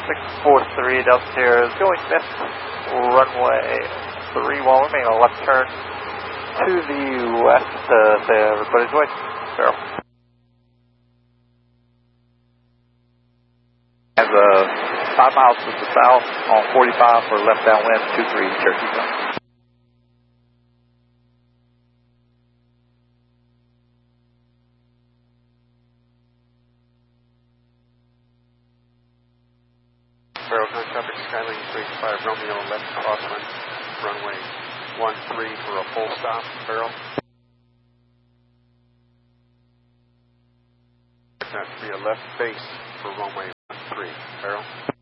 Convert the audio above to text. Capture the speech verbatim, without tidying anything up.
six four three Delta Sierra is going left runway three while remaining on left turn to the west. Uh, say everybody's waiting. Farrell. And uh, five miles to the south on forty-five for left downwind two three Cherokee Zone. Farrell, nine traffic, Skylane three five Romeo, left crosswind, runway one three for a full stop, Farrell. That to be a left base for runway one three, Farrell.